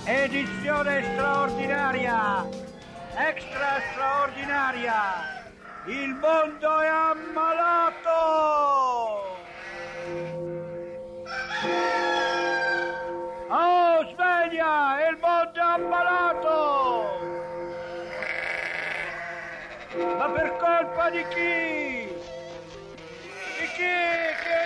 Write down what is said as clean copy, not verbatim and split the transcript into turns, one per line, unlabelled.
Edizione straordinaria, extra straordinaria. Il mondo è ammalato. Oh, sveglia, il mondo è ammalato. Ma per colpa di chi? Di chi? Che